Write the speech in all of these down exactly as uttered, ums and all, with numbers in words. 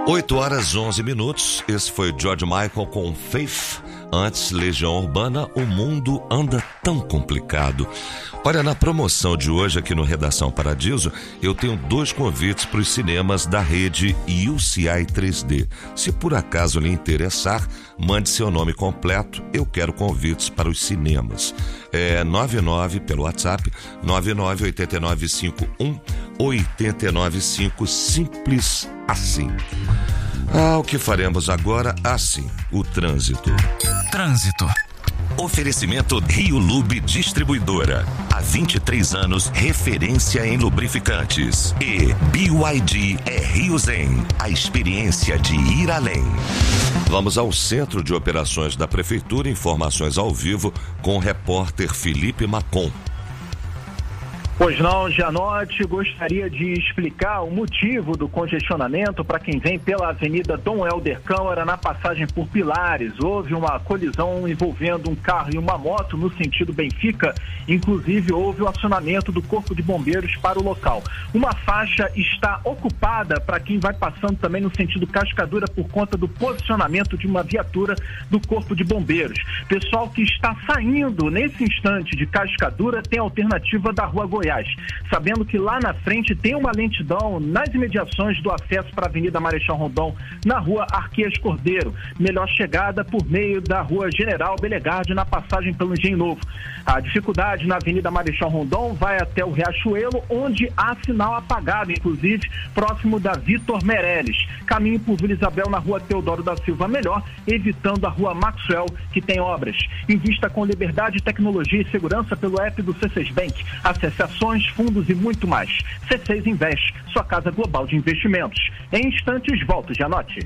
oito horas, onze minutos. Esse foi George Michael com Faith. Antes, Legião Urbana, O Mundo Anda Tão Complicado. Olha, na promoção de hoje aqui no Redação Paradiso, eu tenho dois convites para os cinemas da rede U C I três D. Se por acaso lhe interessar, mande seu nome completo. Eu quero convites para os cinemas. É nove nove pelo WhatsApp, nove nove oito nove cinco um oito nove cinco, simples assim. Ah, o que faremos agora? Assim, o trânsito. Trânsito. Oferecimento Rio Lube Distribuidora. Há vinte e três anos, referência em lubrificantes. E B Y D é Rio Zen, a experiência de ir além. Vamos ao Centro de Operações da Prefeitura, informações ao vivo com o repórter Felipe Macon. Pois não, Gianotti, gostaria de explicar o motivo do congestionamento para quem vem pela Avenida Dom Helder Câmara na passagem por Pilares. Houve uma colisão envolvendo um carro e uma moto no sentido Benfica, inclusive houve o acionamento do Corpo de Bombeiros para o local. Uma faixa está ocupada para quem vai passando também no sentido Cascadura por conta do posicionamento de uma viatura do Corpo de Bombeiros. Pessoal que está saindo nesse instante de Cascadura tem a alternativa da Rua Goiás. Sabendo que lá na frente tem uma lentidão nas imediações do acesso para a Avenida Marechal Rondon, na Rua Arquias Cordeiro. Melhor chegada por meio da Rua General Belegarde, na passagem pelo Engenho Novo. A dificuldade na Avenida Marechal Rondon vai até o Riachuelo, onde há sinal apagado, inclusive próximo da Vitor Meirelles. Caminho por Vila Isabel na Rua Teodoro da Silva Melhor, evitando a Rua Maxwell, que tem obras. Invista com liberdade, tecnologia e segurança pelo app do C seis Bank. Acesse ações, fundos e muito mais. C seis Invest, sua casa global de investimentos. Em instantes, volto, Gianotti.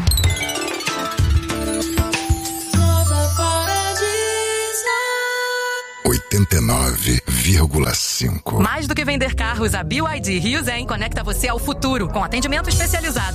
oitenta e nove vírgula cinco. Mais do que vender carros, a B Y D Rio Zen conecta você ao futuro com atendimento especializado